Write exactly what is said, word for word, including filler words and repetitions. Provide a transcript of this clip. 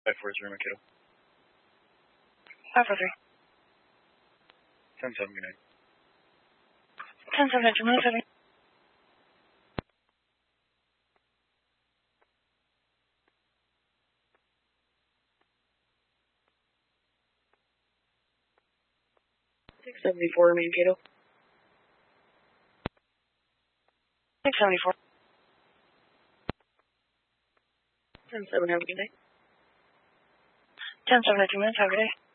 five four zero, Mankato. five four three. ten seven, good night. ten seven, two minutes, seven. six seventy-four, Mankato. six seventy-four. ten seven, have a good day. ten seven, two minutes, have a good day.